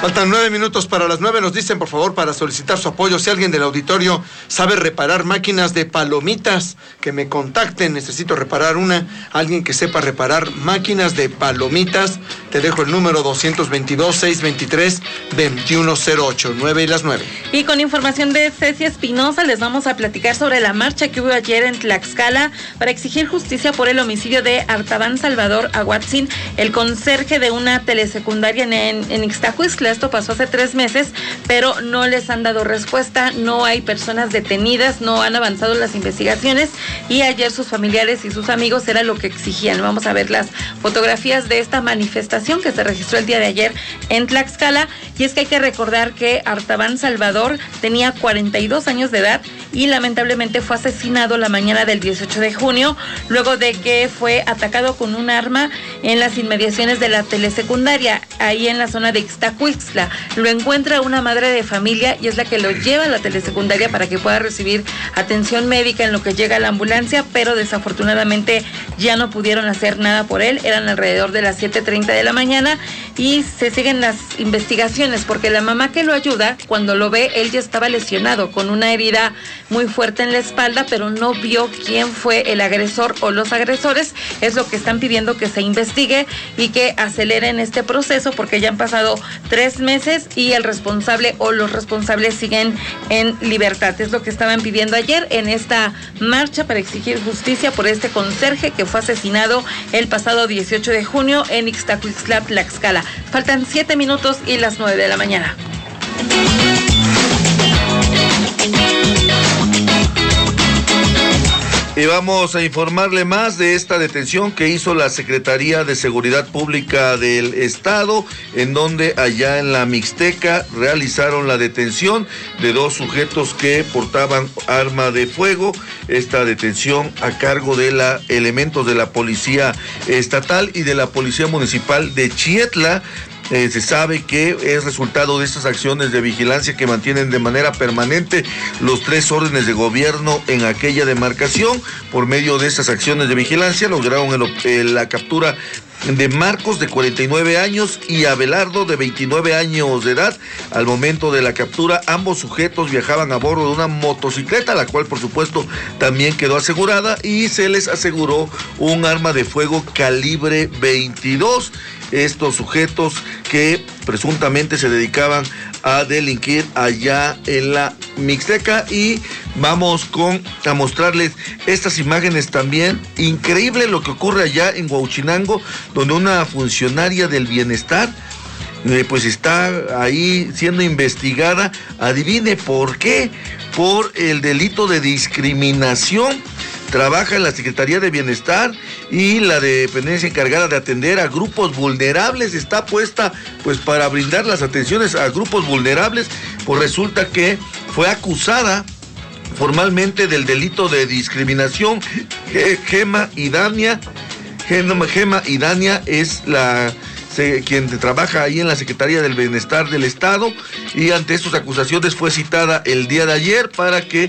Faltan 9 minutos para las 9. Nos dicen, por favor, para solicitar su apoyo, si alguien del auditorio sabe reparar máquinas de palomitas, que me contacten. Necesito reparar una. Alguien que sepa reparar máquinas de palomitas. Te dejo el número 222-623-2108. 9 y las 9. Y con información de Ceci Espinosa, les vamos a platicar sobre la marcha que hubo ayer en Tlaxcala para exigir justicia por el homicidio de Artaban Salvador Aguatzin, el conserje de una telesecundaria en Ixtacuistla. Esto pasó hace 3 meses, pero no les han dado respuesta, no hay personas detenidas, no han avanzado las investigaciones y ayer sus familiares y sus amigos era lo que exigían. Vamos a ver las fotografías de esta manifestación que se registró el día de ayer en Tlaxcala, y es que hay que recordar que Artaban Salvador tenía 42 años de edad y lamentablemente fue asesinado la mañana del 18 de junio, luego de que fue atacado con un arma en las inmediaciones de la telesecundaria, ahí en la zona de Ixtacuistla. Lo encuentra una madre de familia y es la que lo lleva a la telesecundaria para que pueda recibir atención médica en lo que llega a la ambulancia, pero desafortunadamente ya no pudieron hacer nada por él. Eran alrededor de las 7:30 de la mañana y se siguen las investigaciones porque la mamá que lo ayuda, cuando lo ve, él ya estaba lesionado con una herida muy fuerte en la espalda, pero no vio quién fue el agresor o los agresores. Es lo que están pidiendo que se investigue y que aceleren este proceso porque ya han pasado 3 meses y el responsable o los responsables siguen en libertad. Es lo que estaban pidiendo ayer en esta marcha para exigir justicia por este conserje que fue asesinado el pasado 18 de junio en Ixtacuistla, Tlaxcala. Faltan 7 minutos y las 9 de la mañana. Y vamos a informarle más de esta detención que hizo la Secretaría de Seguridad Pública del Estado, en donde allá en la Mixteca realizaron la detención de 2 sujetos que portaban arma de fuego. Esta detención a cargo de elementos de la Policía Estatal y de la Policía Municipal de Chietla. Se sabe que es resultado de estas acciones de vigilancia que mantienen de manera permanente los 3 órdenes de gobierno en aquella demarcación. Por medio de estas acciones de vigilancia lograron la captura de Marcos, de 49 años, y Abelardo, de 29 años de edad. Al momento de la captura, ambos sujetos viajaban a bordo de una motocicleta, la cual por supuesto también quedó asegurada, y se les aseguró un arma de fuego calibre 22. Estos sujetos que presuntamente se dedicaban a delinquir allá en la Mixteca. Y vamos a mostrarles estas imágenes también. Increíble lo que ocurre allá en Huauchinango, donde una funcionaria del bienestar pues está ahí siendo investigada. Adivine por qué. Por el delito de discriminación. Trabaja en la Secretaría de Bienestar y la dependencia encargada de atender a grupos vulnerables está puesta pues para brindar las atenciones a grupos vulnerables. Pues resulta que fue acusada formalmente del delito de discriminación. Gema Idania es quien trabaja ahí en la Secretaría del Bienestar del Estado, y ante estas acusaciones fue citada el día de ayer para que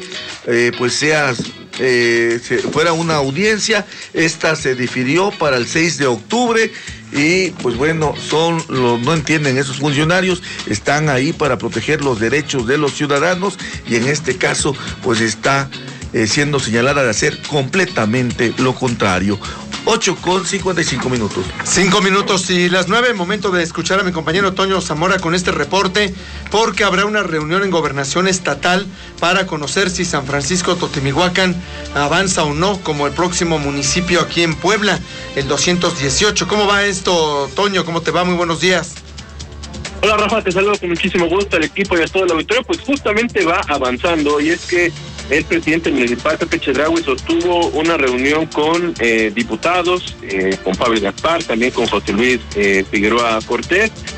fuera una audiencia. Esta se difirió para el 6 de octubre y pues bueno, no entienden esos funcionarios, están ahí para proteger los derechos de los ciudadanos y en este caso pues está siendo señalada de hacer completamente lo contrario. 8:55. 5 minutos y las 9, momento de escuchar a mi compañero Toño Zamora con este reporte, porque habrá una reunión en Gobernación Estatal para conocer si San Francisco Totimihuacán avanza o no como el próximo municipio aquí en Puebla, el 218. ¿Cómo va esto, Toño? ¿Cómo te va? Muy buenos días. Hola, Rafa, te saludo con muchísimo gusto al equipo y a todo el auditorio. Pues justamente va avanzando, y es que el presidente municipal, Pepe Chedraui, sostuvo una reunión con diputados, con Pablo Gaspar, también con José Luis Figueroa Cortés,